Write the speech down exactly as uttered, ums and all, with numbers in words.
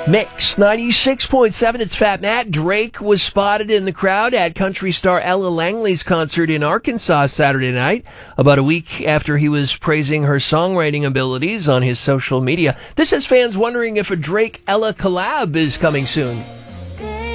Mix ninety-six point seven, it's Fat Matt. Drake was spotted in the crowd at country star Ella Langley's concert in Arkansas Saturday night, about a week after he was praising her songwriting abilities on his social media. This has fans wondering if a Drake-Ella collab is coming soon.